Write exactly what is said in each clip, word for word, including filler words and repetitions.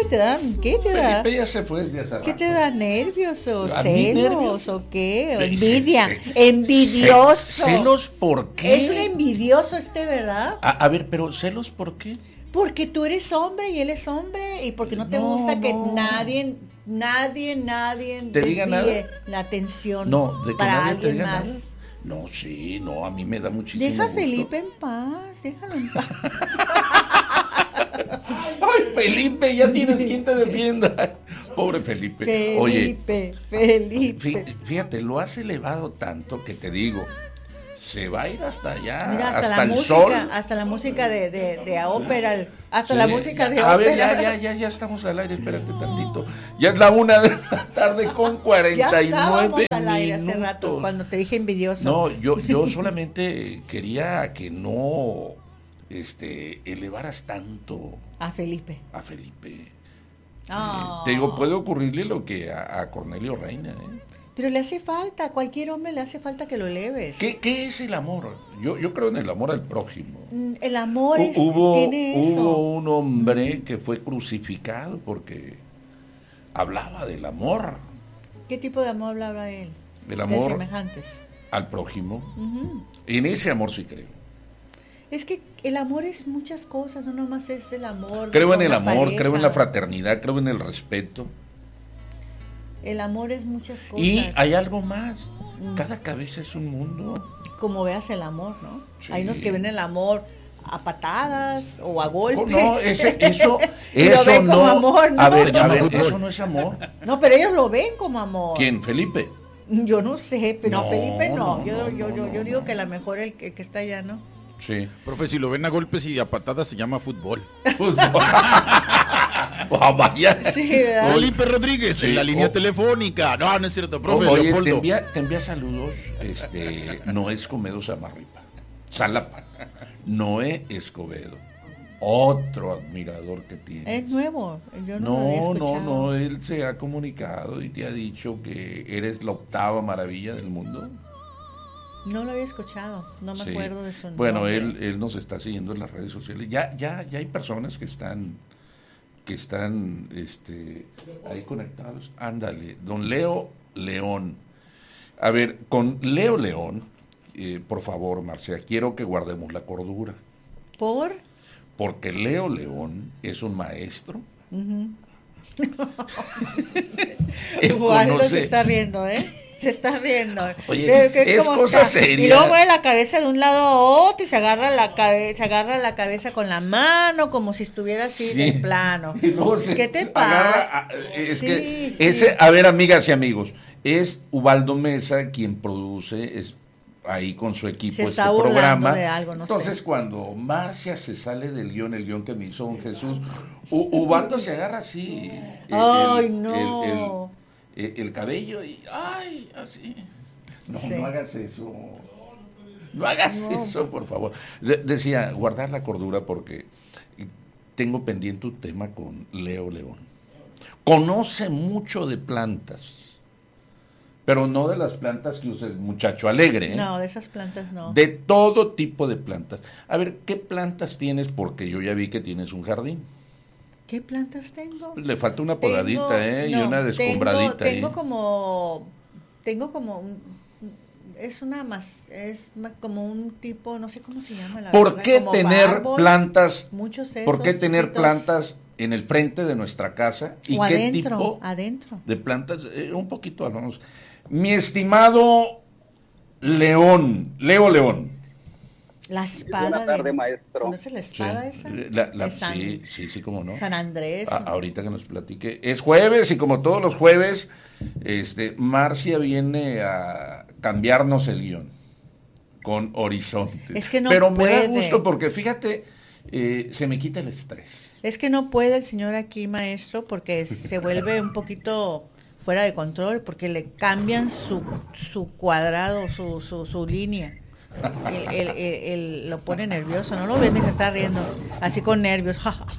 te dan? ¿Qué te da? Felipe ya se fue desde hace rato. ¿Qué te da? ¿Nervios o ¿A mí celos nervios? o qué? ¿O Sí, envidia? sí, sí. Envidioso. ¿Celos por qué? Es un envidioso este, ¿verdad? A, a ver, pero ¿celos por qué? Porque tú eres hombre y él es hombre y porque no te No, gusta que no. nadie, nadie, nadie ¿Te diga desvíe nada? la atención No, de que para nadie te alguien diga más. nada. No, sí, no, a mí me da muchísimo Deja a gusto. Felipe en paz, déjalo en paz. Ay, Felipe, ya tienes quien te defienda. Pobre Felipe. Felipe, Oye, Felipe. fíjate, lo has elevado tanto que te digo, se va a ir hasta allá, Mira, hasta, hasta la el música, sol. hasta la música de, de, de ópera, hasta Sí, la música de a ópera. ver, ya, ya, ya, ya estamos al aire, espérate tantito. Ya es la una de la tarde con Ya cuarenta y estábamos nueve al aire hace minutos. rato, cuando te dije envidioso. No, yo, yo solamente quería que no este, elevaras tanto A Felipe. a Felipe. Sí, Ah. te digo, puede ocurrirle lo que a, a Cornelio Reina, ¿eh? Pero le hace falta, a cualquier hombre le hace falta que lo eleves. ¿Qué, qué es el amor? Yo, yo creo en el amor al prójimo. Mm, El amor Hu- es, hubo, tiene eso. hubo un hombre que fue crucificado porque hablaba del amor ¿Qué tipo de amor hablaba él? El De amor. semejantes. al prójimo. Ujú. En ese amor sí creo. Es que el amor es muchas cosas, no nomás es el amor. Creo en con el la amor, pareja. creo en la fraternidad, creo en el respeto. El amor es muchas cosas. Y hay algo más. Mm. Cada cabeza es un mundo. Como veas el amor, ¿no? Sí. Hay unos que ven el amor a patadas o a golpes. Oh, no, ese, eso, Y lo eso ven como no. amor, ¿no? A ver, Se a llama ver, fútbol. eso no es amor. No, pero ellos lo ven como amor. ¿Quién? Felipe. Yo no sé, pero no, No, Felipe no. no, yo no, yo, no, yo, no, yo digo no. que la mejor el que, que está allá, ¿no? Sí. Profe, si lo ven a golpes y a patadas se llama fútbol. Oh, vaya. Sí, ¿verdad? Felipe Rodríguez, Sí, en la línea o- telefónica. No, no es cierto, profe, Oye, te Leopoldo. envía, te envía saludos, este, Noé Escobedo Samarripa, Salapa, Noé Escobedo, otro admirador que tienes. Es nuevo, yo no, lo había No, no, escuchado. no, él se ha comunicado y te ha dicho que eres la octava maravilla del mundo. No lo había escuchado, no me Sí. acuerdo de su Bueno, nombre. él, él nos está siguiendo en las redes sociales. Ya, ya, ya hay personas que están, que están, este, ahí conectados. Ándale, don Leo León. A ver, con Leo León, eh, por favor, Marcia, quiero que guardemos la cordura, ¿Por? porque Leo León es un maestro. Ujú. Él Guardo conoce- se está riendo, ¿eh? Se está riendo. Oye, Pero que es como cosa está- seria. Y luego mueve la cabeza de un lado a otro y se agarra la cabeza, se agarra la cabeza con la mano como si estuviera así Sí. de plano. Y luego se ¿Qué te agarra pasa? a- es Sí, que sí. ese, a ver, amigas y amigos, es Ubaldo Mesa quien produce es ahí con su equipo Se este está burlando programa. de algo, no sé. Entonces, cuando Marcia se sale del guión, el guión que me hizo don Jesús, U- Ubaldo se agarra así. el- Ay, el- no. El, el- el cabello y ay, así. No, Sí. no hagas eso. No hagas No. eso, por favor. De- decía, guardar la cordura porque tengo pendiente un tema con Leo León. Conoce mucho de plantas, pero no de las plantas que usa el muchacho alegre, ¿eh? No, de esas plantas no. De todo tipo de plantas. A ver, ¿qué plantas tienes? Porque yo ya vi que tienes un jardín. ¿Qué plantas tengo? Le falta una podadita, Tengo- ¿eh? Y no, una descombradita. Tengo, tengo ahí. como, tengo como un, es una más, es ma- como un tipo, no sé cómo se llama la ¿Por verdad, qué como tener árbol, plantas? muchos ¿Por qué esos tener chiquitos, plantas en el frente de nuestra casa? ¿Y o qué adentro, tipo adentro? de plantas? Eh, un poquito hablamos. Mi estimado León, Leo León. La espada Buenas tardes, de, maestro. ¿conoces la Sí, espada esa? la- la- De San, sí, sí, sí, cómo no. San Andrés. A- ahorita que nos platique. Es jueves y como todos los jueves, este, Marcia viene a cambiarnos el guión con Horizonte. Es que no Pero me da puede. gusto porque fíjate, eh, se me quita el estrés. Es que no puede el señor aquí, maestro, porque se vuelve un poquito fuera de control, porque le cambian su, su cuadrado, su, su, su línea. El, el- el- el- lo pone nervioso, no lo ven, se está riendo, así con nervios.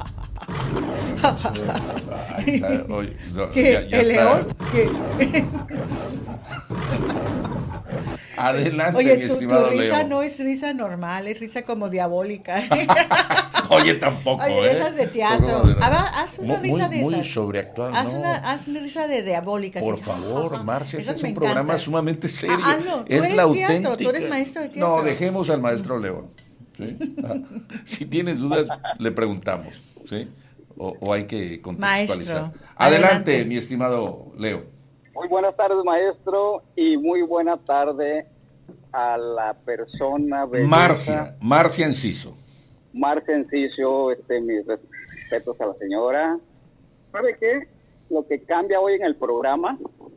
Ahí está, oye, no, ¿Qué? ya- ya ¿El está. león? ¿Qué? Adelante, Oye, mi tu, tu estimado risa Leo. no es risa normal, es risa como diabólica. Oye, tampoco, Oye, de ¿eh? esas de teatro. Tampoco de- Ah, va, haz una Mu- risa muy, de muy esas. sobreactuado, Haz no. una, haz una risa de diabólica. Por así. favor, Marcia, este Esas es me un programa encantan. sumamente serio. Ah, hazlo. Tú Es eres la teatro, auténtica. tú eres maestro de teatro. No, dejemos al maestro León. ¿Sí? Ah, si tienes dudas, le preguntamos. ¿Sí? O, o hay que contextualizar. Maestro, Adelante, adelante. mi estimado Leo. Muy buenas tardes, maestro, y muy buena tarde a la persona belleza. Marcia, Marcia Enciso. Marcia Enciso, este, mis respetos a la señora. ¿Sabe qué? Lo que cambia hoy en el programa,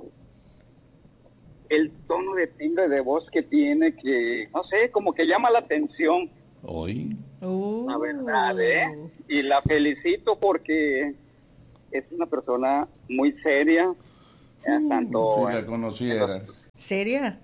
el tono de timbre de voz que tiene, que, no sé, como que llama la atención, Hoy. Uh. la verdad, ¿eh? Y la felicito porque es una persona muy seria, eh, tanto... Si la conocieras. ¿Seria?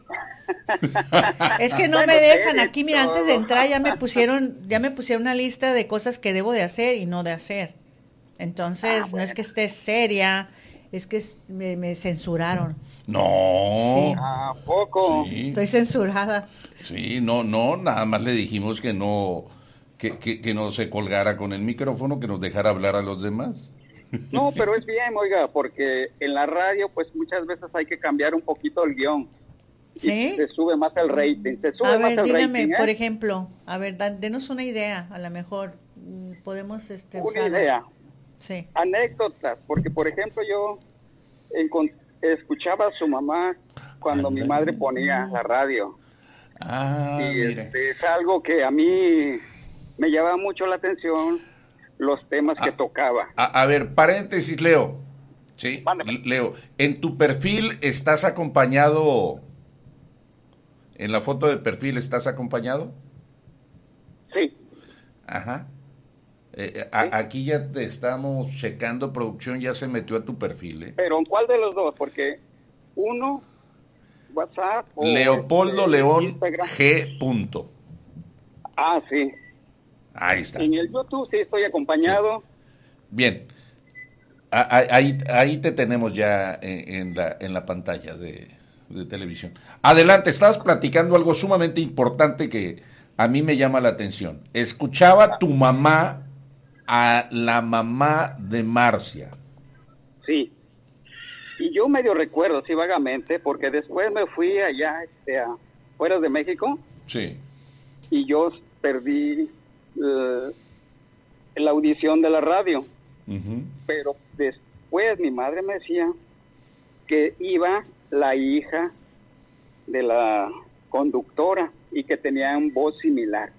Es que no Bueno, me dejan seria y aquí, mira, antes de todo. entrar ya me pusieron, ya me pusieron una lista de cosas que debo de hacer y no de hacer. Entonces, Ah, no es que esté seria, es que es- me, me censuraron. No. ¿A poco? Sí. Estoy censurada. Sí, no, no, nada más le dijimos que no, que, que, que no se colgara con el micrófono, que nos dejara hablar a los demás. No, pero es bien, oiga, porque en la radio pues muchas veces hay que cambiar un poquito el guión. Y ¿Sí? se sube más el rating, se sube A más ver, el dígame, rating, ¿eh? por ejemplo, a ver, da- denos una idea, a lo mejor mm, podemos este, Una usarla. idea, Sí. anécdotas, porque por ejemplo yo encon- escuchaba a su mamá cuando mi madre ponía la radio. Ah, y mire. este, es algo que a mí me llamaba mucho la atención, los temas que Ah. tocaba. A, a ver, paréntesis, Leo. Sí, Mándame. L- Leo, en tu perfil estás acompañado, en la foto del perfil estás acompañado. Sí, Ajá. Eh, a- Sí. Aquí ya te estamos checando, producción ya se metió a tu perfil, ¿eh? pero ¿en cuál de los dos? Porque uno, WhatsApp o Leopoldo este, León Instagram. G. Punto. Ah, sí. Ahí está. En el YouTube sí estoy acompañado. Bien. A- a- Ahí, ahí te tenemos ya en, en la, en la pantalla de, de televisión. Adelante, estabas platicando algo sumamente importante que a mí me llama la atención. Escuchaba tu mamá a la mamá de Marcia. Sí. Y yo medio recuerdo, sí, vagamente, porque después me fui allá, este, a, fuera de México, Sí. y yo perdí eh, la audición de la radio. Ujú. Pero después mi madre me decía que iba la hija de la conductora y que tenían voz similar.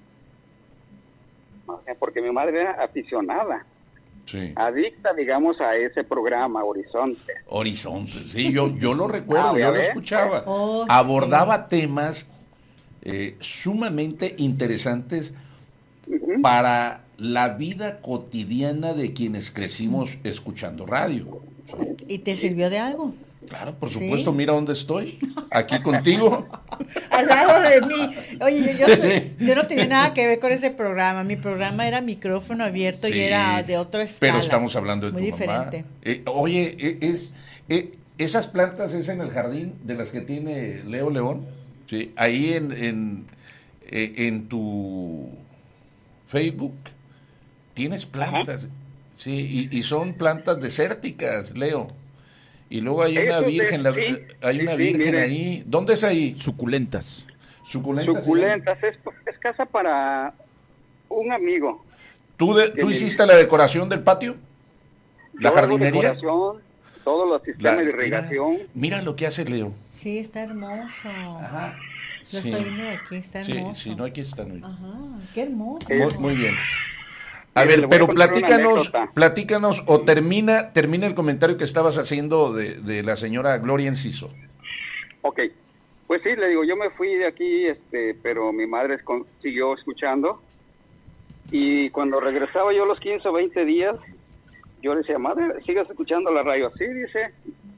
O sea, porque mi madre era aficionada, Sí. adicta, digamos, a ese programa, Horizonte. Horizonte, sí, yo, yo lo recuerdo, Ah, yo ¿ya lo ves? escuchaba. Oh, Abordaba temas eh, sumamente interesantes Ujú. para la vida cotidiana de quienes crecimos escuchando radio. ¿Y te sirvió de algo? Claro, por Sí. supuesto, mira dónde estoy, aquí contigo. Al lado de mí. Oye, yo, yo, soy- yo no tenía nada que ver con ese programa. Mi programa era micrófono abierto y Sí, era de otra escala. Pero estamos hablando de Muy tu diferente. mamá. Eh, oye, eh, es, eh, esas plantas es en el jardín de las que tiene Leo León. Sí, ahí en, en, eh, en tu Facebook tienes plantas. Sí, y, y son plantas desérticas, Leo. Y luego hay una Eso sí, virgen, la- sí, hay sí, una sí, virgen mire. ahí. ¿Dónde es ahí? Suculentas. Suculentas. Suculentas, es, es casa para un amigo. ¿Tú, de- Que ¿Tú le- hiciste la decoración del patio? ¿La Yo hago jardinería? decoración, todos los sistemas La- de irrigación. Mira, mira lo que hace Leo. Sí, está hermoso. Ajá. Lo Sí. estoy viendo de aquí, está Sí, hermoso. sí, no, aquí está muy, Ajá, qué hermoso. muy, muy bien. A Mire, ver, le voy a pero contar una platícanos, anécdota. platícanos o termina, termina el comentario que estabas haciendo de, de la señora Gloria Enciso. Ok, pues sí, le digo, yo me fui de aquí, este, pero mi madre con- siguió escuchando. Y cuando regresaba yo los quince o veinte días, yo le decía, madre, ¿sigues escuchando la radio? Sí, dice.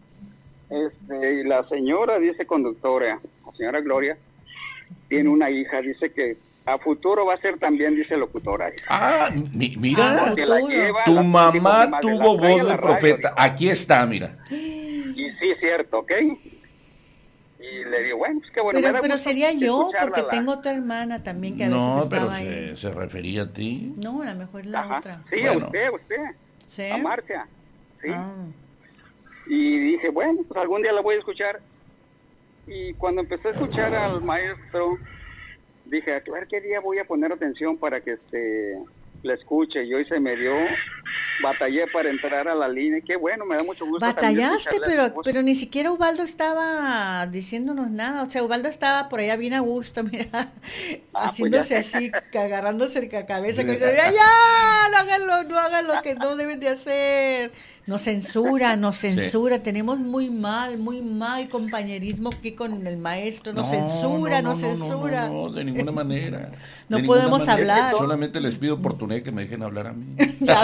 Este, y la señora, dice conductora, la señora Gloria, tiene una hija, dice que a futuro va a ser también, dice locutora. Ah, mi- mira, Ah, Que la futuro. lleva, tu la- dijo mamá mi madre, la tuvo trae a voz la de radio, profeta. dijo. Aquí está, mira. Y sí, es cierto, ¿ok? Y le digo, bueno, pues qué bueno. Pero, me da pero gusto sería yo, escucharla, porque la- tengo otra hermana también que a No, veces pero estaba se, ahí. se refería a ti. No, a lo mejor es la Ajá. otra. Sí, Bueno. a usted, a usted. ¿Sí? A Marcia. Sí. Ah. Y dije, bueno, pues algún día la voy a escuchar. Y cuando empecé a escuchar al maestro, dije, a ver qué día voy a poner atención para que este la escuche. Y hoy se me dio, batallé para entrar a la línea. Qué bueno, me da mucho gusto. también Batallaste, escucharle a su pero voz. pero ni siquiera Ubaldo estaba diciéndonos nada. O sea, Ubaldo estaba por allá bien a gusto, mira, Ah, pues haciéndose ya. así, ca- agarrándose la cabeza, como diciendo, ya, ya, no hagan lo, no hagan lo que no deben de hacer. Nos censura, nos censura. Tenemos muy mal, muy mal compañerismo aquí con el maestro. Nos censura, no, nos no, no, censura. No, no, de ninguna manera. No De ninguna podemos manera. hablar. Solamente les pido oportunidad que me dejen hablar a mí.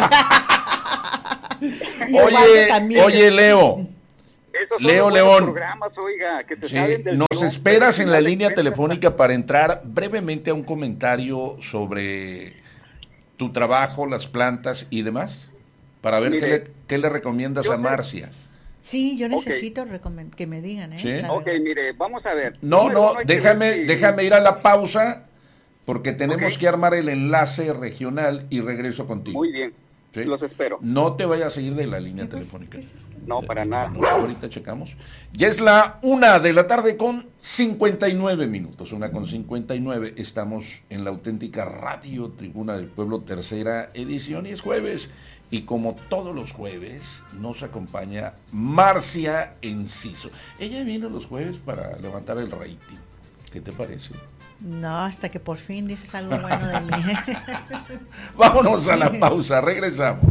Y Ubaldo Oye, también. oye, Leo. Esos son Leo los buenos León. programas, oiga, que te Sí, salen del nos guión, esperas pero en la al final línea de cuentas- telefónica para entrar brevemente a un comentario sobre tu trabajo, las plantas y demás, para ver qué Mire, le, qué le recomiendas yo a te- Marcia. Sí, yo Ok. necesito recomen- que me digan, ¿eh? Sí. La Ok, verdad. mire, vamos a ver. No, Número no, uno, hay que déjame, ver si- déjame ir a la pausa porque tenemos Ok. que armar el enlace regional y regreso contigo. Muy bien, ¿Sí? los espero. No te vayas a ir de la línea ¿Qué pasa? telefónica. ¿Qué es esto? No, para nada. Ahorita checamos. Ya es la una de la tarde con cincuenta y nueve minutos. Una con cincuenta y nueve. Estamos en la auténtica Radio Tribuna del Pueblo, tercera edición, y es jueves. Y como todos los jueves, nos acompaña Marcia Enciso. Ella viene los jueves para levantar el rating. ¿Qué te parece? No, hasta que por fin dices algo bueno de mí. Vámonos a la pausa, regresamos.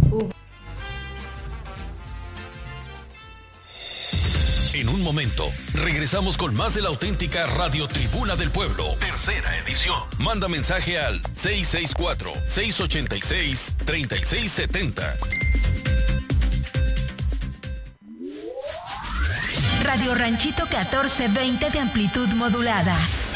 En un momento, regresamos con más de la auténtica Radio Tribuna del Pueblo, tercera edición. Manda mensaje al seis seis cuatro, seis ocho seis, tres seis siete cero. Radio Ranchito catorce veinte de amplitud modulada.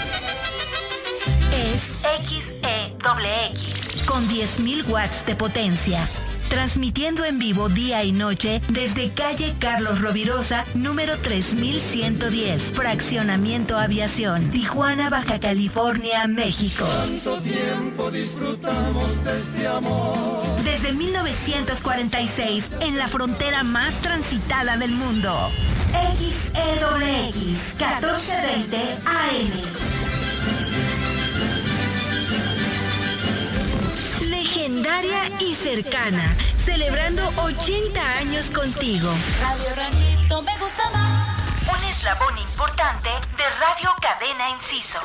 Es X E X con diez mil watts de potencia. Transmitiendo en vivo día y noche desde calle Carlos Rovirosa, número tres mil ciento diez, Fraccionamiento Aviación, Tijuana, Baja California, México. ¿Cuánto tiempo disfrutamos de este amor? Desde mil novecientos cuarenta y seis, en la frontera más transitada del mundo. X E X, catorce veinte A M. Legendaria y cercana, celebrando ochenta años contigo. Radio Ranchito me gusta más. Un eslabón importante de Radio Cadena Inciso.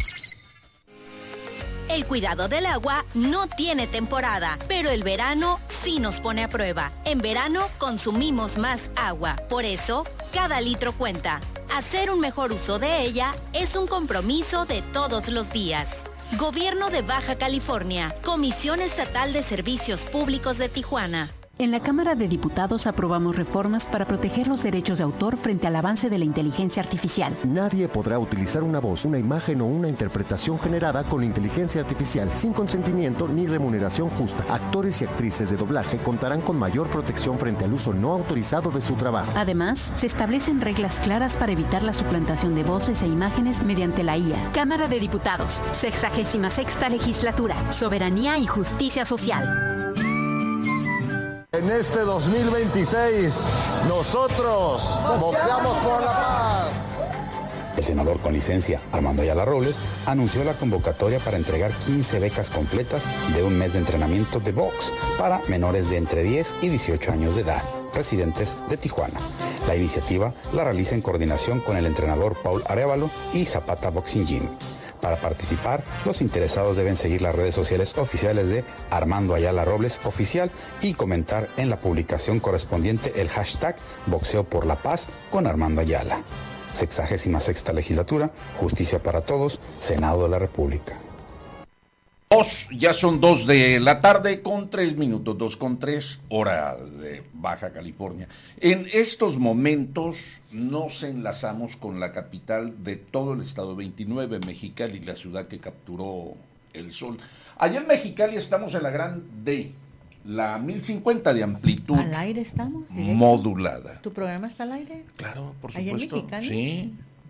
El cuidado del agua no tiene temporada, pero el verano sí nos pone a prueba. En verano consumimos más agua, por eso cada litro cuenta. Hacer un mejor uso de ella es un compromiso de todos los días. Gobierno de Baja California, Comisión Estatal de Servicios Públicos de Tijuana. En la Cámara de Diputados aprobamos reformas para proteger los derechos de autor frente al avance de la inteligencia artificial. Nadie podrá utilizar una voz, una imagen o una interpretación generada con inteligencia artificial sin consentimiento ni remuneración justa. Actores y actrices de doblaje contarán con mayor protección frente al uso no autorizado de su trabajo. Además, se establecen reglas claras para evitar la suplantación de voces e imágenes mediante la I A. Cámara de Diputados, sexagésima sexta legislatura, Soberanía y Justicia Social. En este dos mil veintiséis, nosotros boxeamos por la paz. El senador con licencia, Armando Ayala Robles, anunció la convocatoria para entregar quince becas completas de un mes de entrenamiento de box para menores de entre diez y dieciocho años de edad, residentes de Tijuana. La iniciativa la realiza en coordinación con el entrenador Paul Arévalo y Zapata Boxing Gym. Para participar, los interesados deben seguir las redes sociales oficiales de Armando Ayala Robles Oficial y comentar en la publicación correspondiente el hashtag Boxeo por la Paz con Armando Ayala. Sexagésima sexta legislatura, Justicia para Todos, Senado de la República. Dos, ya son dos de la tarde con tres minutos, dos con tres, hora de Baja California. En estos momentos nos enlazamos con la capital de todo el estado veintinueve, Mexicali, la ciudad que capturó el sol. Allá en Mexicali estamos en la gran D, la mil cincuenta de amplitud. ¿Al aire estamos? ¿Directo? Modulada. ¿Tu programa está al aire? Claro, por ¿Allá en supuesto. Mexicali? Sí. Wow,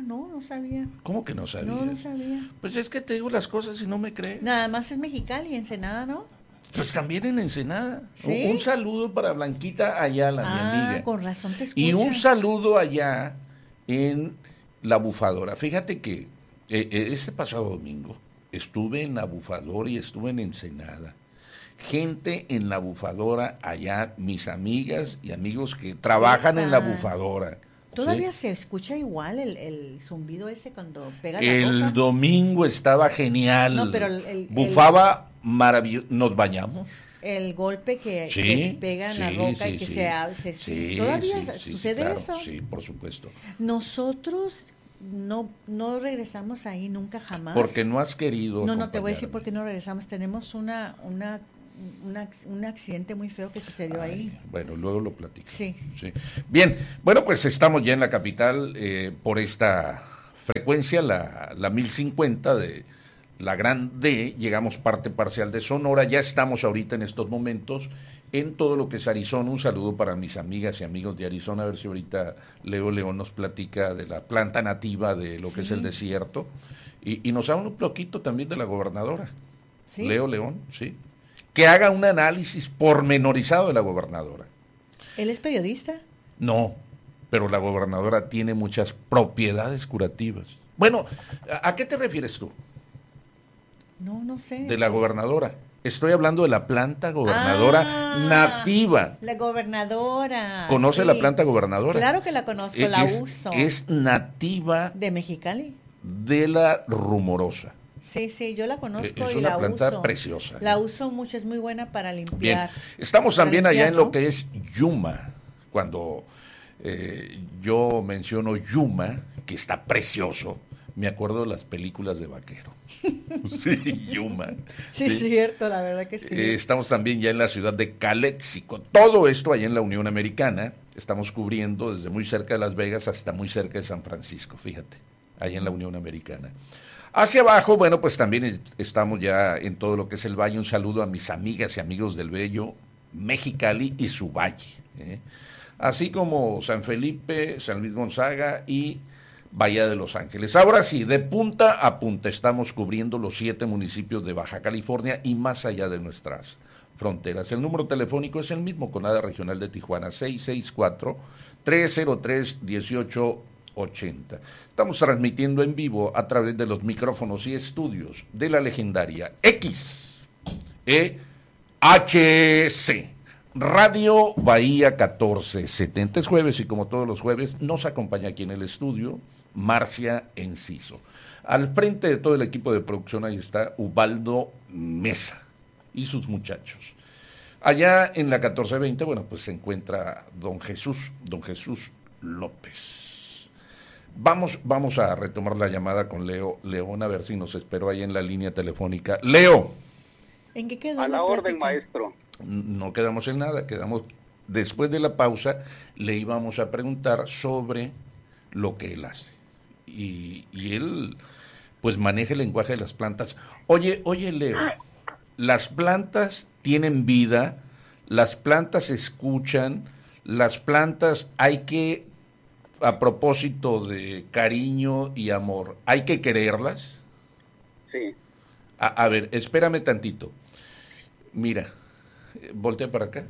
no, no sabía. ¿Cómo que no sabías? No, no sabía. Pues es que te digo las cosas y no me crees. Nada más es Mexicali, Ensenada, ¿no? Pues también en Ensenada. ¿Sí? Un, un saludo para Blanquita Ayala, ah, mi amiga. con razón te escucho. Y un saludo allá en La Bufadora. Fíjate que eh, este pasado domingo estuve en La Bufadora y estuve en Ensenada. Gente en La Bufadora allá, mis amigas y amigos que trabajan en La Bufadora. ¿Todavía ¿sí? se escucha igual el, el zumbido ese cuando pega la El roca? domingo estaba genial. No, pero el, el, Bufaba maravilloso. ¿Nos bañamos? El golpe que, sí, que pega en sí, la roca sí, y que sí. se, se sí, ¿todavía sí, sucede sí, claro, eso? Sí, por supuesto. Nosotros no no regresamos ahí nunca jamás. Porque no has querido. No, no te voy a decir por qué no regresamos. Tenemos una una Una, un accidente muy feo que sucedió Ay, ahí. Bueno, luego lo platico. Sí. sí. Bien, bueno, pues estamos ya en la capital eh, por esta frecuencia, la, la mil cincuenta de la Gran D, llegamos parte parcial de Sonora, ya estamos ahorita en estos momentos en todo lo que es Arizona. Un saludo para mis amigas y amigos de Arizona, a ver si ahorita Leo León nos platica de la planta nativa de lo sí. que es el desierto, y, y nos habla un poquito también de la gobernadora. ¿Sí? Leo León, sí. Que haga un análisis pormenorizado de la gobernadora. ¿Él es periodista? No, pero la gobernadora tiene muchas propiedades curativas. Bueno, ¿a qué te refieres tú? No, no sé. De la gobernadora. Estoy hablando de la planta gobernadora ah, nativa. La gobernadora. ¿Conoce sí. la planta gobernadora? Claro que la conozco, es, la uso. Es nativa. ¿De Mexicali? De la Rumorosa. Sí, sí, yo la conozco es y una la planta uso. preciosa. La ¿eh? uso mucho, es muy buena para limpiar. Bien, estamos para también limpiar, allá ¿no? en lo que es Yuma. Cuando eh, yo menciono Yuma, que está precioso, me acuerdo de las películas de vaquero. Sí, Yuma. Sí, es sí. cierto, la verdad que sí. Eh, estamos también ya en la ciudad de Calexico. Todo esto allá en la Unión Americana. Estamos cubriendo desde muy cerca de Las Vegas hasta muy cerca de San Francisco, fíjate, allá en la Unión Americana. Hacia abajo, bueno, pues también estamos ya en todo lo que es el valle. Un saludo a mis amigas y amigos del bello Mexicali y su valle, ¿eh? Así como San Felipe, San Luis Gonzaga y Bahía de Los Ángeles. Ahora sí, de punta a punta estamos cubriendo los siete municipios de Baja California y más allá de nuestras fronteras. El número telefónico es el mismo con la regional de Tijuana, seis seis cuatro, tres cero tres, uno ocho ochenta. Estamos transmitiendo en vivo a través de los micrófonos y estudios de la legendaria X E H C Radio Bahía catorce setenta. Es jueves y como todos los jueves nos acompaña aquí en el estudio Marcia Enciso. Al frente de todo el equipo de producción ahí está Ubaldo Mesa y sus muchachos. Allá en la catorce veinte, bueno, pues se encuentra don Jesús, don Jesús López. Vamos, vamos a retomar la llamada con Leo León, a ver si nos esperó ahí en la línea telefónica. Leo. ¿En qué quedó? A la orden, maestro. No quedamos en nada, quedamos, después de la pausa, le íbamos a preguntar sobre lo que él hace. Y, y él, pues, maneja el lenguaje de las plantas. Oye, oye, Leo, las plantas tienen vida, las plantas escuchan, las plantas hay que... A propósito de cariño y amor, ¿hay que quererlas? Sí. A, a ver, espérame tantito. Mira, eh, voltea para acá.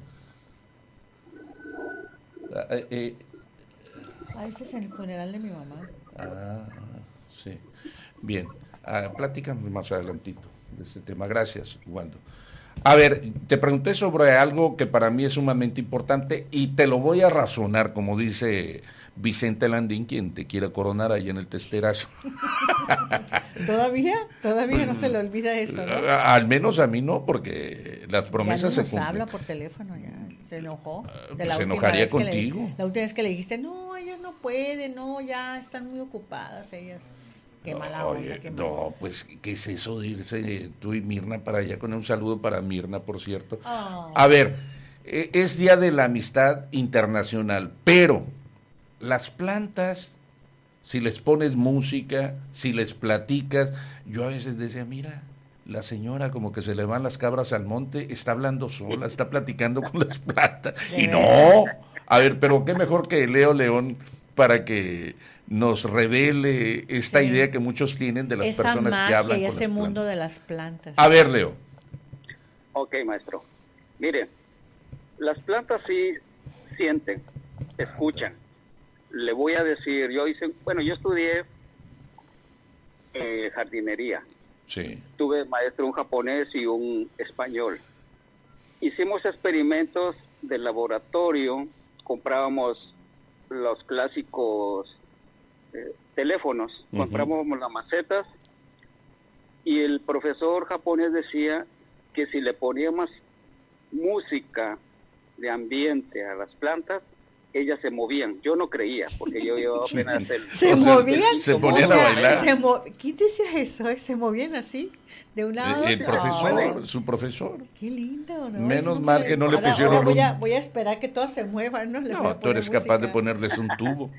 Ah, eh, ah, ese es el funeral de mi mamá. Ah, sí. Bien, ah, platícame más adelantito de ese tema. Gracias, Waldo. A ver, te pregunté sobre algo que para mí es sumamente importante y te lo voy a razonar, como dice Vicente Landín, quien te quiere coronar ahí en el testerazo. ¿Todavía? Todavía no se le olvida eso, ¿no? Al menos a mí no, porque las promesas ya no se cumplen. habla por teléfono, ya se enojó. De pues la se enojaría contigo. Le, la última vez que le dijiste, no, ellas no pueden, no, ya están muy ocupadas ellas. Qué mala onda, Oye, qué mala. no, pues, ¿qué es eso de irse tú y Mirna para allá? Con un saludo para Mirna, por cierto. Oh. A ver, es Día de la Amistad Internacional, pero las plantas, si les pones música, si les platicas, yo a veces decía, mira, la señora como que se le van las cabras al monte, está hablando sola, está platicando con las plantas. Y no, a ver, pero qué mejor que Leo León para que nos revele esta Sí. idea que muchos tienen de las Esa personas que magia hablan y con ese las mundo plantas. de las plantas. A ver, Leo. Ok, maestro. Mire, las plantas sí sienten, escuchan. Le voy a decir, yo hice, bueno, yo estudié eh, jardinería. Sí. Tuve maestro un japonés y un español. Hicimos experimentos de laboratorio, comprábamos los clásicos eh, teléfonos, Ujú. comprábamos las macetas y el profesor japonés decía que si le poníamos música de ambiente a las plantas, ellas se movían. Yo no creía, porque yo, yo apenas... El, Se el- movían. se o ponían a sea, bailar. se mo- ¿Quién decía eso? ¿Se movían así? De un lado a El, el otro. profesor, Ay, su profesor. qué lindo, ¿no? Menos Eso mal nunca que no le ahora- pusieron ahora voy, un- a, voy a esperar que todas se muevan, ¿no? Les voy No, a tú poner eres capaz de música. ponerles un tubo.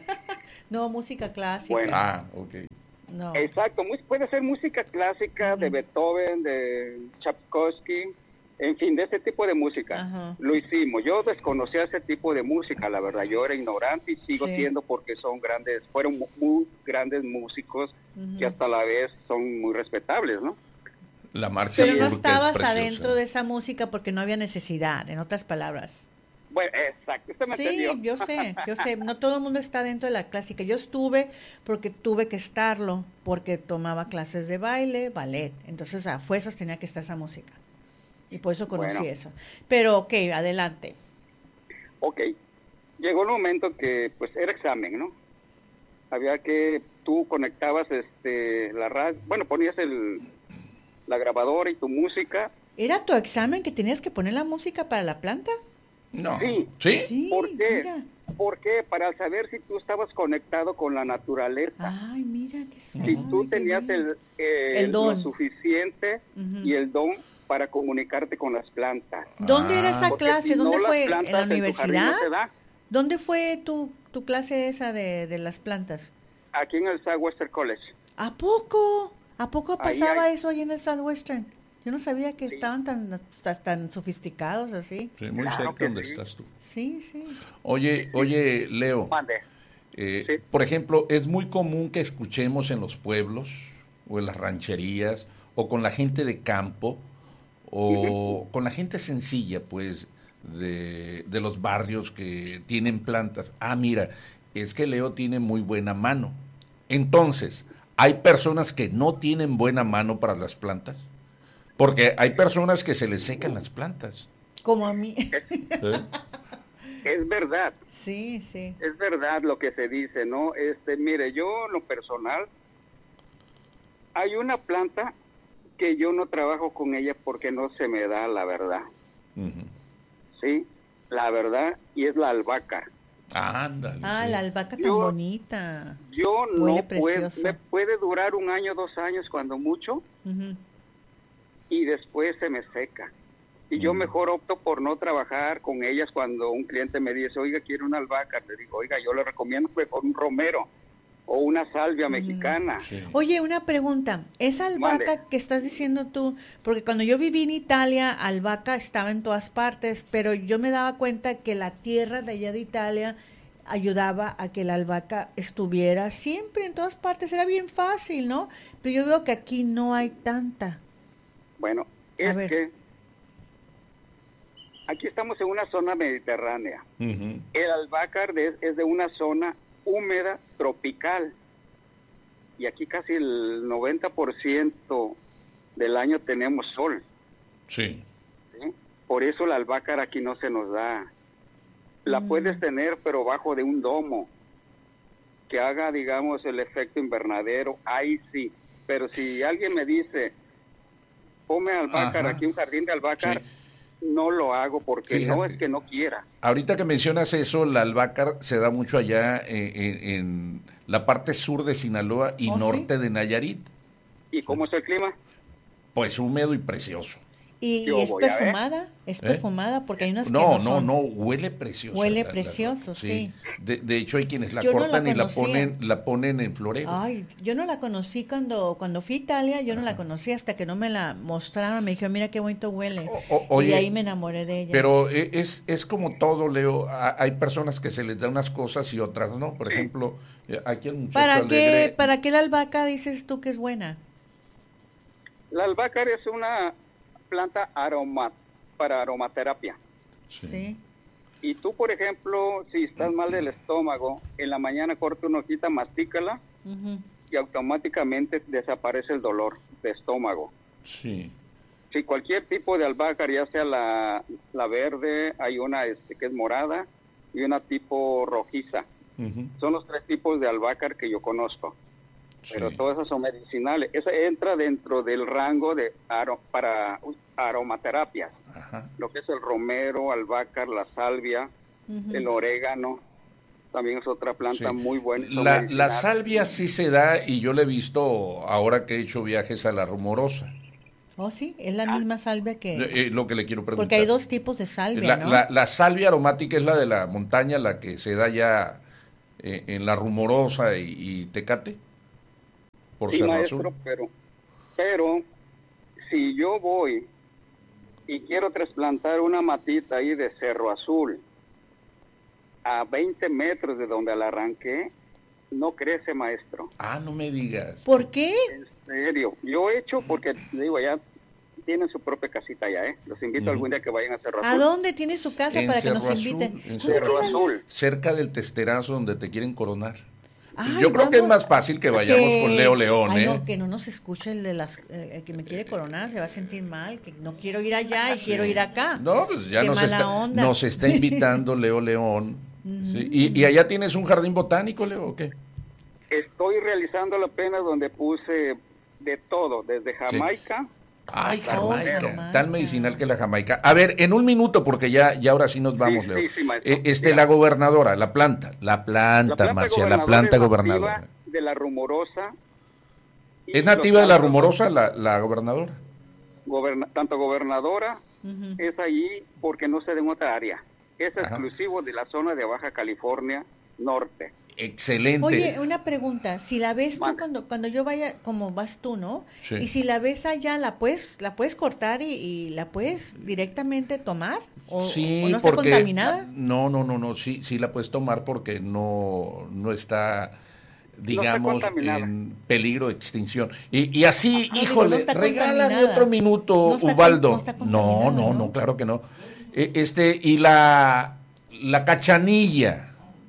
No, música clásica. Bueno. Ah, ok. No. Exacto, mu- puede ser música clásica de Beethoven, de Tchaikovsky, en fin, de ese tipo de música. Ajá. Lo hicimos. Yo desconocía ese tipo de música, la verdad. Yo era ignorante y sigo Sí. siendo porque son grandes, fueron mu- muy grandes músicos Ujú. que hasta la vez son muy respetables, ¿no? La marcha Pero no turca es estabas preciosa. adentro de esa música porque no había necesidad, en otras palabras. Bueno, exacto, usted me Sí, entendió. yo sé, yo sé, no todo el mundo está dentro de la clásica. Yo estuve porque tuve que estarlo, porque tomaba clases de baile, ballet, entonces a fuerzas tenía que estar esa música. Y por eso conocí Bueno. eso. Pero, ok, adelante. Ok, llegó el momento que pues era examen, ¿no? Había que, tú conectabas este la radio, bueno, ponías el la grabadora y tu música. ¿Era tu examen que tenías que poner la música para la planta? No. Sí. ¿Sí? Sí, ¿Por qué? mira. ¿Por qué? Para saber si tú estabas conectado con la naturaleza. Ay, mira qué Si suave, tú qué tenías bien. el, eh, El don. lo suficiente Ujú. y el don para comunicarte con las plantas. ¿Dónde era esa Porque clase? si ¿Dónde no, las fue? ¿En plantas la en tu jardín universidad? no se da. ¿Dónde fue tu, tu clase esa de, de las plantas? Aquí en el Southwestern College. ¿A poco? ¿A poco Ahí pasaba hay- eso ahí en el Southwestern? Yo no sabía que estaban tan, tan, tan sofisticados así. Sí, muy Claro cerca que donde sí. estás tú. Sí, sí. Oye, oye, Leo. Mande. Eh, Sí. Por ejemplo, es muy común que escuchemos en los pueblos o en las rancherías o con la gente de campo o con la gente sencilla, pues, de, de los barrios que tienen plantas. Ah, mira, es que Leo tiene muy buena mano. Entonces, ¿hay personas que no tienen buena mano para las plantas? Porque hay personas que se les secan las plantas. Como a mí. ¿eh? Es verdad. Sí, sí. Es verdad lo que se dice, ¿no? Este, mire, yo en lo personal, hay una planta que yo no trabajo con ella porque no se me da la verdad, Ujú. ¿sí? La verdad, y es la albahaca. Ándale. Ah, sí. la albahaca tan Yo- bonita. Yo Huele no puedo, precioso. me puede durar un año, dos años cuando mucho, Ujú. y después se me seca. Y yo Mm. mejor opto por no trabajar con ellas cuando un cliente me dice, oiga, quiero una albahaca. Le digo, oiga, yo le recomiendo mejor un romero o una salvia mexicana. Sí. Oye, una pregunta. Esa albahaca Mande. que estás diciendo tú, porque cuando yo viví en Italia, albahaca estaba en todas partes, pero yo me daba cuenta que la tierra de allá de Italia ayudaba a que la albahaca estuviera siempre en todas partes. Era bien fácil, ¿no? Pero yo veo que aquí no hay tanta. Bueno, A es ver. que aquí estamos en una zona mediterránea. Ujú. El albácar de- es de una zona húmeda tropical. Y aquí casi el noventa por ciento del año tenemos sol. Sí. ¿Sí? Por eso la albácar aquí no se nos da. La Mm. puedes tener, pero bajo de un domo, que haga, digamos, el efecto invernadero, ahí sí. Pero si alguien me dice, ponme albácar, Ajá. aquí un jardín de albácar, no lo hago porque no Fíjate. es que no quiera. Ahorita que mencionas eso, la albahaca se da mucho allá eh, en, en la parte sur de Sinaloa y ¿Oh, sí? norte de Nayarit. ¿Y cómo es el clima? Pues húmedo y precioso. ¿Y, Yo y es voy a ver. perfumada? ¿Es ¿Eh? perfumada? Porque hay unas No, que no no, son. no, huele precioso. Huele la- la- precioso, sí. De, de hecho, hay quienes la Yo no la cortan y la conocía. ponen, la ponen en florero. Ay, yo no la conocí cuando cuando fui a Italia, yo no la conocí hasta que no me la mostraron, me dijeron, mira qué bonito huele. O- oye, y de ahí me enamoré de ella. Pero e- es, es como todo, Leo. a- Hay personas que se les da unas cosas y otras no. Por ejemplo, eh, aquí el muchacho ¿Para qué, alegre. ¿Para qué la albahaca dices tú que es buena? La albahaca es una planta aroma para aromaterapia. Sí. Y tú, por ejemplo, si estás mal del estómago, en la mañana corta una hojita, mastícala Ujú. y automáticamente desaparece el dolor de estómago. Sí. Si cualquier tipo de albahaca, ya sea la, la verde, hay una este, que es morada y una tipo rojiza. Ujú. Son los tres tipos de albahaca que yo conozco. Pero Sí. todas esas son medicinales. Esa entra dentro del rango de aro, para aromaterapias. Ajá. Lo que es el romero, albahaca, la salvia, Ujú. el orégano. También es otra planta Sí. muy buena. y son La, la medicinales. salvia sí se da y yo la he visto ahora que he hecho viajes a la Rumorosa. Oh, sí, es la misma salvia que... Eh, eh, lo que le quiero preguntar. Porque hay dos tipos de salvia, La, ¿no? la- la salvia aromática es la de la montaña, la que se da ya eh, en la Rumorosa y, y Tecate, por Sí, Cerro maestro, Azul. pero, pero si yo voy y quiero trasplantar una matita ahí de Cerro Azul a veinte metros de donde la arranqué, no crece, maestro. Ah, no me digas. ¿Por qué? En serio, yo he hecho porque, digo, ya tienen su propia casita allá, ¿eh? Los invito Ujú. algún día que vayan a Cerro ¿A Azul. dónde tiene su casa En para que nos Cerro Azul, inviten? en ¿Dónde Cerro queda? Azul. Cerca del testerazo donde te quieren coronar. Ay, Yo creo que es vamos. más fácil que vayamos Sí. con Leo León, Ay, ¿eh? no, que no nos escuche el, de las, eh, el que me quiere coronar, se va a sentir mal, que no quiero ir allá y quiero ir acá. No, pues ya Qué nos mala está, onda. nos está invitando Leo León. Sí. ¿Y, y allá tienes un jardín botánico, Leo, o qué? Estoy realizando la pena donde puse de todo, desde Jamaica. Ay, hasta Jamaica, romero. tan medicinal que la Jamaica. A ver, en un minuto, porque ya, ya ahora sí nos vamos, Sí, Leo. sí, sí, maestro. Eh, este, Mira. la gobernadora, la planta, la planta, Marcia, la planta es gobernadora. nativa de la Rumorosa. y ¿Es nativa de la los Rumorosa la, la gobernadora? goberna- tanto gobernadora Ujú. es allí porque no se da en otra área. Es Ajá. exclusivo de la zona de Baja California Norte. Excelente. Oye, una pregunta, si la ves tú Mande. cuando cuando yo vaya, como vas tú, ¿no? Sí. Y si la ves allá, ¿la puedes la puedes cortar y, y la puedes directamente tomar? ¿O, Sí, o no está porque contaminada? no, no, no, no, sí, sí la puedes tomar porque no, no está, digamos, contaminada. en peligro de extinción. Y, y así, No, digo, híjole, no está regálame contaminada. otro minuto, No está con- Ubaldo. no está No, contaminada, no, no, ¿no? claro que no. Eh, Este, y la, la cachanilla,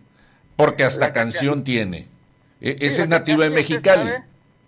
porque hasta La cacha- canción tiene. E- Sí, Esa la es nativa de cachanilla, usted Mexicali. sabe,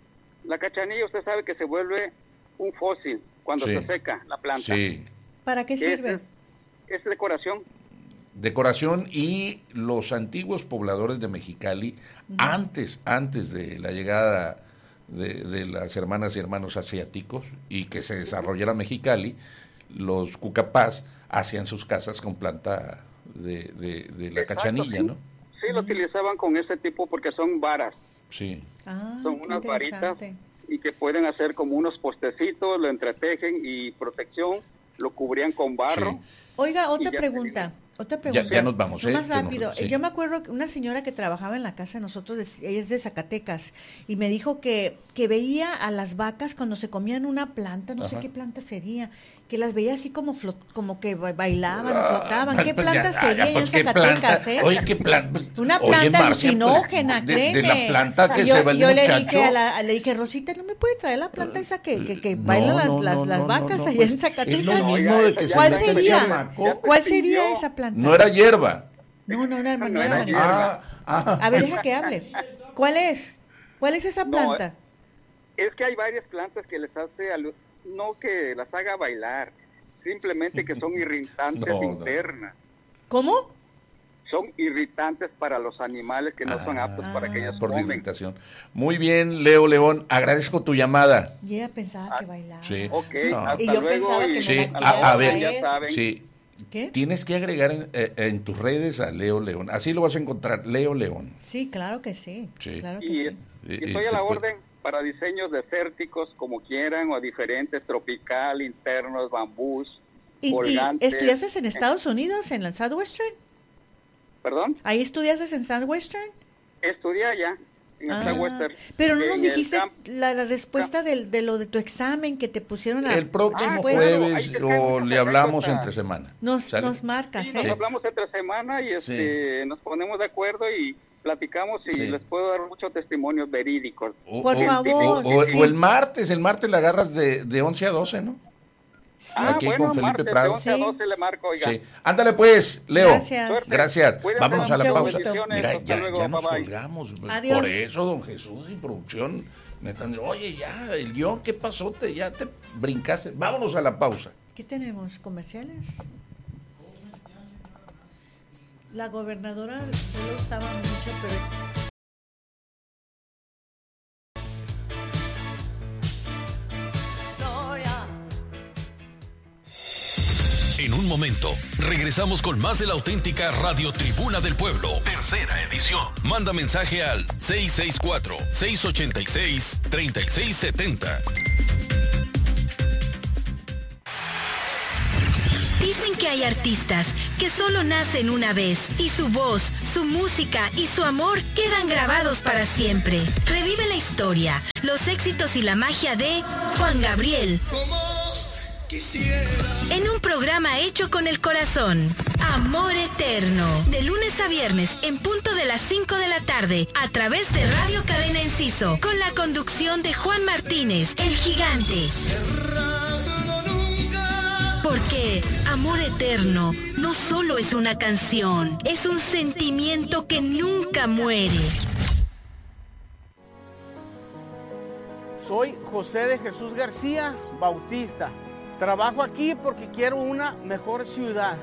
la cachanilla usted sabe que se vuelve un fósil cuando Sí. se seca la planta. Sí. ¿Para qué Ese sirve? Es, es decoración. Decoración y los antiguos pobladores de Mexicali, antes, antes de la llegada de, de las hermanas y hermanos asiáticos y que se desarrollara Mexicali, los cucapás hacían sus casas con planta de, de- de la Exacto, cachanilla, sí. ¿no? Sí, lo utilizaban con ese tipo porque son varas. Sí. Ah, Son qué unas varitas interesante. y que pueden hacer como unos postecitos, lo entretejen y protección, lo cubrían con barro. Sí. Oiga, otra Y ya pregunta. Otra Ya, pregunta. ya nos vamos, No ¿eh? más Que nos- rápido. sí. Yo me acuerdo que una señora que trabajaba en la casa de nosotros, dec- ella es de Zacatecas, y me dijo que, que veía a las vacas cuando se comían una planta, no sé Ajá. qué planta sería, que las veía así como flot- como que ba- bailaban o Ah, flotaban. ¿Qué pues planta ya, sería ya, allá en pues, ¿qué Zacatecas, planta? eh? Oye, ¿qué planta? Una Oye, planta Marcia, pues, alucinógena, de- créeme. de la planta que Y yo, se va el yo le muchacho. dije a la, le dije, Rosita, ¿no me puede traer la planta esa que, que, que bailan No, las, no, las, no, las no, vacas no, allá pues, en Zacatecas? es lo No, mismo ya, de esa que ya se ¿Cuál meta el sería? chamaco. Ya se ¿Cuál sería extinguió. esa planta? No era hierba. No, no, no, no, No era era marihuana. hierba. Ah, ah. A ver, deja que hable. ¿Cuál es? ¿Cuál es esa No, planta? Es que hay varias plantas que les hace, alu- no que las haga bailar, simplemente que son irritantes No, no. internas. ¿Cómo? Son irritantes para los animales que no son aptos para que ellas Por comen. irritación. Muy bien, Leo León, agradezco tu llamada. Y ella pensaba que bailaba. Sí. Ok, No. hasta Y yo luego. pensaba que me y Sí, la a quería la a, a hora ver, ya saben. sí, ¿Qué? tienes que agregar en, eh, en tus redes a Leo León. Así lo vas a encontrar, Leo León. Sí, claro que sí. Sí. Claro que Y, sí. y Y- y estoy a te la pu- orden para diseños desérticos como quieran, o diferentes, tropical, internos, bambús, ¿Y, colgantes. y estudiaste en Estados Unidos, en la Southwestern? ¿Perdón? ¿Ahí estudiaste en Southwestern? Estudié allá, en Ah, el Southwestern. pero no nos En el dijiste camp- la, la respuesta del- de lo de tu examen que te pusieron a... El próximo después. jueves o le hablamos entre semana. Nos, ¿Sale? nos marcas, Sí, nos ¿eh? hablamos entre semana y este, nos ponemos de acuerdo y platicamos y Sí. les puedo dar muchos testimonios verídicos. O, Por o- favor, O, o- sí. o el martes, el martes la agarras de, de once a doce, ¿no? Ah, Aquí bueno, con Felipe martes, Prado. de once a Sí. doce le marco, oiga. Sí. Ándale pues, Leo. Gracias. Suerte. Gracias. Cuídense, Vámonos a la mucho pausa. gusto. Mira, Hasta ya, luego, ya nos bye bye. colgamos. Adiós. Por eso, don Jesús y producción me están diciendo, oye, ya, el guión, ¿qué pasó? Te, ya te brincaste. Vámonos a la pausa. ¿Qué tenemos? ¿Comerciales? La gobernadora no lo usaba mucho, pero... En un momento, regresamos con más de la auténtica Radio Tribuna del Pueblo, tercera edición. Manda mensaje al seis seis cuatro, seis ocho seis, tres seis siete cero. Dicen que hay artistas que solo nacen una vez y su voz, su música y su amor quedan grabados para siempre. Revive la historia, los éxitos y la magia de Juan Gabriel. En un programa hecho con el corazón. Amor Eterno. De lunes a viernes en punto de las cinco de la tarde a través de Radio Cadena Enciso. Con la conducción de Juan Martínez, el gigante. Porque Amor Eterno no solo es una canción, es un sentimiento que nunca muere. Soy José de Jesús García Bautista. Trabajo aquí porque quiero una mejor ciudad.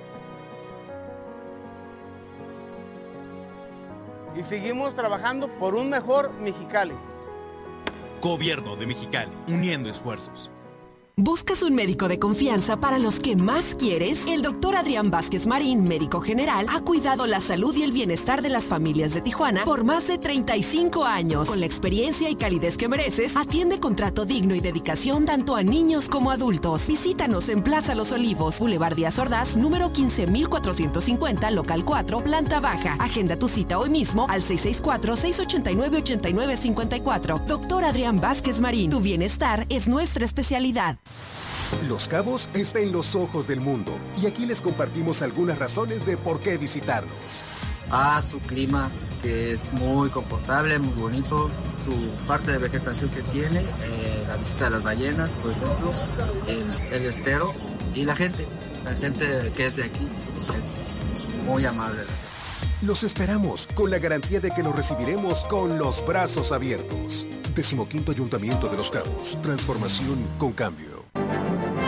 Y seguimos trabajando por un mejor Mexicali. Gobierno de Mexicali, uniendo esfuerzos. ¿Buscas un médico de confianza para los que más quieres? El doctor Adrián Vázquez Marín, médico general, ha cuidado la salud y el bienestar de las familias de Tijuana por más de treinta y cinco años. Con la experiencia y calidez que mereces, atiende con trato digno y dedicación tanto a niños como adultos. Visítanos en Plaza Los Olivos, Boulevard Díaz Ordaz, número quince mil cuatrocientos cincuenta, local cuatro, planta baja. Agenda tu cita hoy mismo al seis seis cuatro, seis ocho nueve, ocho nueve cinco cuatro. Doctor Adrián Vázquez Marín, tu bienestar es nuestra especialidad. Los Cabos está en los ojos del mundo y aquí les compartimos algunas razones de por qué visitarnos. A su clima, que es muy confortable, muy bonito, su parte de vegetación que tiene, eh, la visita de las ballenas, por ejemplo, el, el estero y la gente, la gente que es de aquí es muy amable. Los esperamos con la garantía de que los recibiremos con los brazos abiertos. Decimoquinto Ayuntamiento de Los Cabos, transformación con cambio.